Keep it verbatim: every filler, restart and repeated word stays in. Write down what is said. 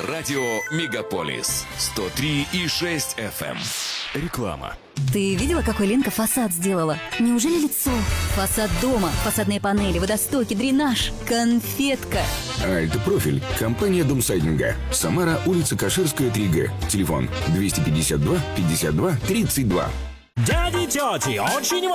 Радио Мегаполис сто три и шесть эф эм. Реклама. Ты видела, какой Ленка фасад сделала? Неужели лицо? Фасад дома, фасадные панели, водостоки, дренаж, конфетка. Альтпрофиль. Компания Домсайдинга. Самара, улица Каширская, три Г. Телефон двести пятьдесят два пятьдесят два тридцать два. Дяди, тети, очень